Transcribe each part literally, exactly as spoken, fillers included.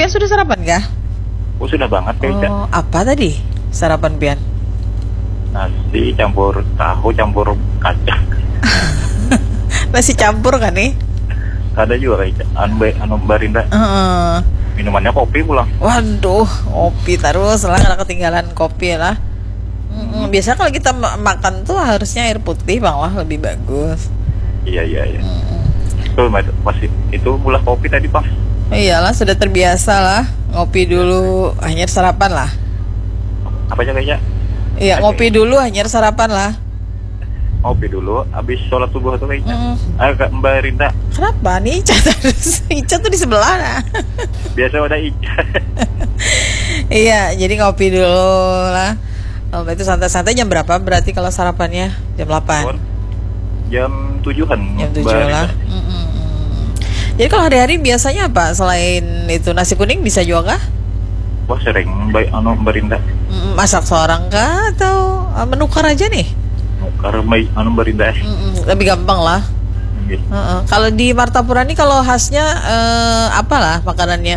Pian sudah sarapan kah? Oh sudah banget Kak Ica. Oh, apa tadi sarapan Pian? Nasi campur tahu campur kacang. Nasi campur kan nih? Ada juga Kak Ica. Anu, anu Barinda. Uh, Minumannya kopi pulang. Waduh, kopi terus lah, nggak ketinggalan kopi lah. Mm-mm. Biasanya kalau kita ma- makan tuh harusnya air putih bang, wah lebih bagus. Iya iya iya. Tuh masih itu mulai kopi tadi Pak. Iyalah, sudah terbiasa lah ngopi dulu, hanya sarapan lah. Apa aja kayaknya? Iya, ngopi dulu hanya sarapan lah. Ngopi dulu, habis sholat subuh tuh kayaknya. Mm. Agak Mbak Rinda. Kenapa nih Ica terus? Ica tuh di sebelah nah. Biasa udah Ica. Iya, jadi ngopi dulu lah. Oh, itu santai-santai. Jam berapa berarti kalau sarapannya? Jam delapan. Jam tujuhan. Jam tujuh lah. Mm-mm. Jadi kalau hari-hari biasanya apa? Selain itu nasi kuning bisa juga kah? Wah sering baik anu Mbak Rinda. Mm, Masak seorang kah atau uh, menukar aja nih? Nukar baik anu Mbak Rinda. Mm-mm, lebih gampang lah. Gitu. Uh-uh. Kalau di Martapura ini kalau khasnya uh, apalah makanannya?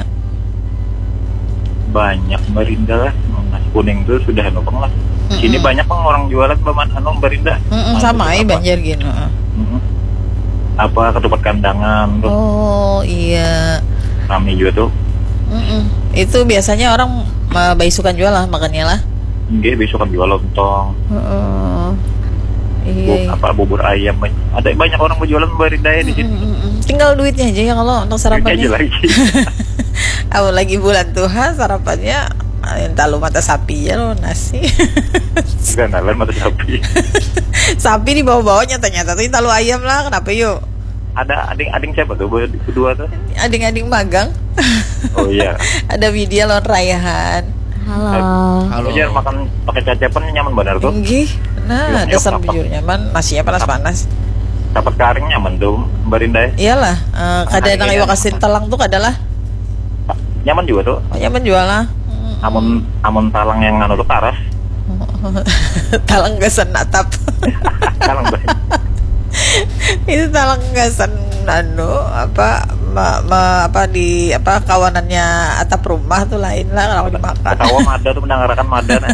Banyak Mbak Rinda lah. Nasi kuning tuh sudah anu bang lah. Mm-mm. Sini banyak bang orang jualan baman anu Mbak Rinda. Mm-mm, sama ya Banjar gini. Uh-uh. Mm-mm. Apa ketupat kandangan tuh. Oh iya. Kami juga tuh. Mm-mm. Itu biasanya orang uh, baisukan jual lah makannya lah. Nggih besok kan jual lontong. Uh-uh. Bu, Iya. apa bubur ayam ada banyak orang berjualan Mbak Rinda ya di sini. Mm-mm. Tinggal duitnya aja ya kalau untuk Duitnya aja sarapannya. lagi. Aku lagi bulan Tuhan sarapannya entah lu mata sapi ya lo nasi. Enggak nalan mata sapi. Sapi di bawah-bawah nyata-nyata tuh talu ayam lah, kenapa yuk? Ada ading-ading siapa tuh kedua tuh? Ading-ading magang. Oh iya. Ada video lon rayahan. Halo. Halo. Jangan makan pakai cacapan nyaman benar tuh. Enggih. Nah, Iya, dasar iya, bujur nyaman, nasinya panas-panas. Dapat karing nyaman tuh Mbak Rinda ya. Iyalah, uh, kada nang iwa kasin telang tuh kadalah. Nyaman juga tuh. Oh, nyaman jual lah. Amun amun talang yang anu tuh taras. Talang gasan atap. Talang banyak. Itu talang gasan anu apa ma, ma, apa di apa kawanannya atap rumah tuh lain lah kalau dimakan. Ketawa mada tuh mendengarkan mada nah.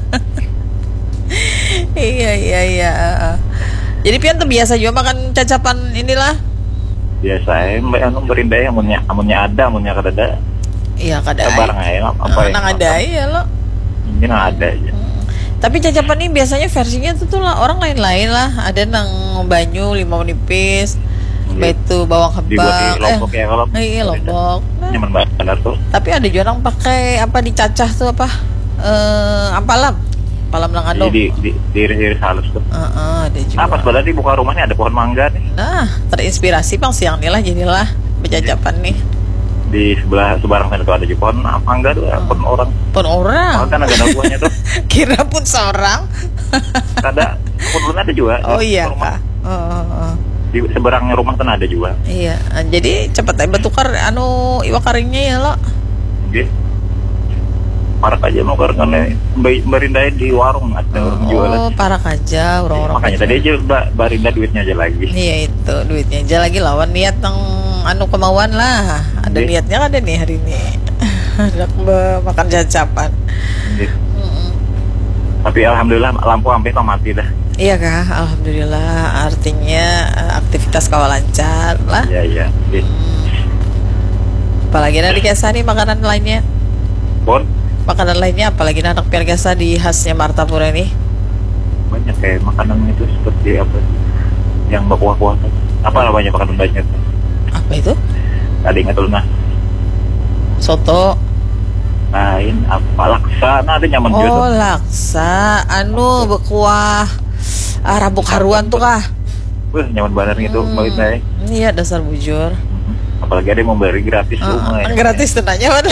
Iya iya iya. Jadi Pian tuh biasa juga makan cacapan inilah. Biasa ya Mbak anu Mbak Rinda ya amunnya amunnya ada amunnya kada ada. Iya kada. Barang aja apa ya. Nang ada ya lo. Ini nang ada aja. Tapi cacapan ini biasanya versinya tuh tuh lah orang lain-lain lah. Ada nang banyu limau nipis, betu bawang Dibuat hebang. di lombok ya kalau. Eh, iya lombok. Nah, Nyaman banget benar tuh. tapi ada juga orang pakai apa dicacah tuh apa? Eh, ampalam. Palam nang ando. Jadi di di iris halus tuh. Heeh, ada juga. Apa sebelah di buka rumahnya ada pohon mangga nih. Nah, terinspirasi Bang siang nih lah jadilah bercacapan nih. Di sebelah sebarang sana tuh ada juga pohon mangga tuh, pohon orang. Pun orang. Kan ada buahnya tuh. Kira pun seorang. Ada pohon ada juga. Oh iya Rumah. kak. Oh, oh. Di seberangnya rumah kan ada juga. Iya. Jadi cepet aja bertukar anu iwa karingnya ya lo. Oke. Marak aja mau karena Mbak Rinda di warung ada orang jualan. Oh, parak aja orang-orang. Makanya aja. tadi aja Mbak Mbak Rinda duitnya aja lagi. Iya itu duitnya aja lagi lawan niat nang anu kemauan lah. Ada Iya. niatnya ada nih hari ini. Hendak makan cacapan. Gitu. Mm-mm. Tapi alhamdulillah lampu hampir mati dah. Iya kak, alhamdulillah. Artinya eh, aktivitas kau lancar lah. Iya iya. Gitu. Apalagi ada di Kesa nih makanan lainnya. Bon Makanan lainnya apalagi anak Piargasa di khasnya Martapura ini. banyak kayak makanan itu seperti apa? Yang berkuah-kuah tuh. Apa namanya makanan banyak tuh? Apa itu? Ada ingat dulu nah. Soto. Lain apa laksa? Nah ada nyaman juga tuh. Oh laksa, anu berkuah ah, rabuk haruan tuh kah? Wah nyaman banget gitu Mbak Rinda ya. Iya dasar bujur. Apalagi ada yang memberi gratis rumah Uh, ya. gratis tenanya mana?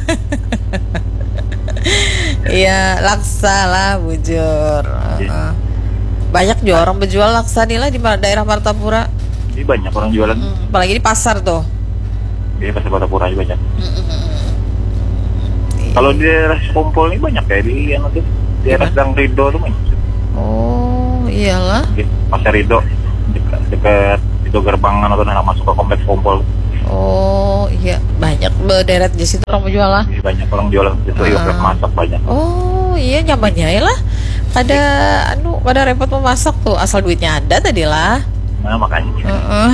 Iya laksa lah bujur. Uh, banyak juga orang berjual laksa nih lah di daerah Martapura. Ini banyak orang jualan. Hmm, apalagi di pasar tuh. Di pasar Martapura juga banyak. Hmm. Kalau di daerah Kompol ini banyak kayak di yang nanti di daerah Gang Rido tuh banyak. Oh iyalah. Di Pasar Rido dekat dekat itu gerbang atau nak masuk ke kompleks Kompol. Oh iya. banyak berderet di situ orang menjual lah. Jadi banyak orang jualan itu Ah. uh. masak banyak. Oh iya nyamannya ya lah. Kada anu kada repot memasak tuh asal duitnya ada tadi lah. Nah makanya. Heeh.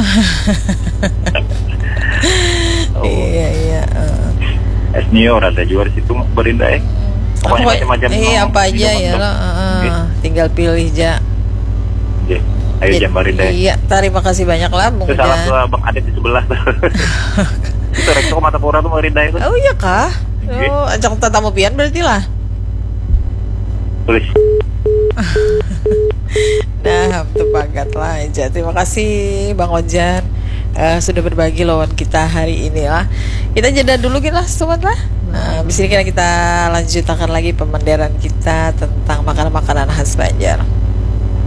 Oh. Iya iya. Uh. Es Nior ada juga di situ Berinda ya. Pokoknya Apa- macam-macam. Iya apa aja ya minuman lah. dong. Uh, Oke. tinggal pilih ja. Oke. Ayo jam Berinda ya. Iya, terima kasih banyak lah Bung Itu salah Jan. tuh Bang Adit di sebelah tuh. Itu Rekso Matapura tuh Berinda itu. Oh iya kah? Oke. Oh, ajak tatamu pian berarti lah. Tulis. Nah, tepakat lah aja. Terima kasih Bang Ojan eh, sudah berbagi lawan kita hari ini lah. Kita jeda dulu kita sobat lah. Nah, habis ini kita, kita lanjutkan lagi pemandiran kita tentang makanan-makanan khas Banjar.